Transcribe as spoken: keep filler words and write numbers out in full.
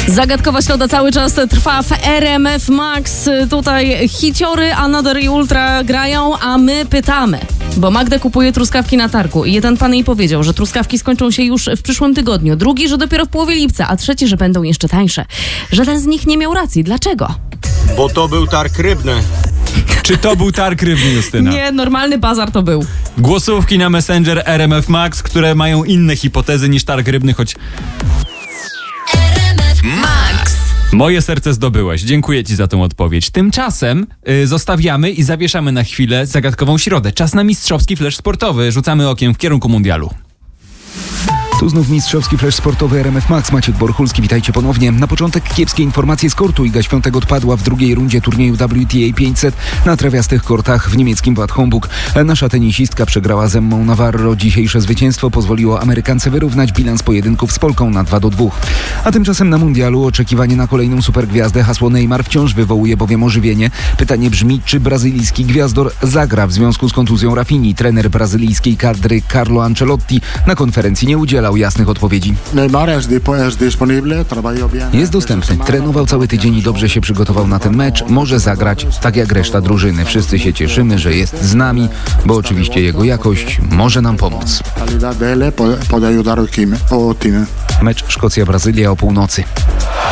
Zagadkowa środa cały czas trwa w R M F Max. Tutaj hiciory, Another i Ultra grają, a my pytamy. Bo Magda kupuje truskawki na targu i jeden pan jej powiedział, że truskawki skończą się już w przyszłym tygodniu. Drugi, że dopiero w połowie lipca, a trzeci, że będą jeszcze tańsze. Żaden z nich nie miał racji. Dlaczego? Bo to był targ rybny. Czy to był targ rybny, Justyna? Nie, normalny bazar to był. Głosówki na Messenger R M F Max, które mają inne hipotezy niż targ rybny, choć... Max. Moje serce zdobyłeś. Dziękuję ci za tę odpowiedź. Tymczasem y, zostawiamy i zawieszamy na chwilę zagadkową środę. Czas na mistrzowski flash sportowy. Rzucamy okiem w kierunku mundialu. Tu znów mistrzowski flash sportowy R M F Max. Maciek Borchulski, witajcie ponownie. Na początek kiepskie informacje z kortu. Iga Świątek odpadła w drugiej rundzie turnieju W T A pięćset na trawiastych kortach w niemieckim Bad Homburg. Nasza tenisistka przegrała z Emmą Navarro. Dzisiejsze zwycięstwo pozwoliło Amerykance wyrównać bilans pojedynków z Polką na dwa do dwóch. A tymczasem na mundialu oczekiwanie na kolejną supergwiazdę. Hasło Neymar wciąż wywołuje bowiem ożywienie. Pytanie brzmi, czy brazylijski gwiazdor zagra w związku z kontuzją Rafini. Trener brazylijskiej kadry Carlo Ancelotti na konferencji nie udzielał jasnych odpowiedzi. Jest dostępny. Trenował cały tydzień i dobrze się przygotował na ten mecz. Może zagrać tak jak reszta drużyny. Wszyscy się cieszymy, że jest z nami, bo oczywiście jego jakość może nam pomóc. Mecz Szkocja-Brazylia o północy.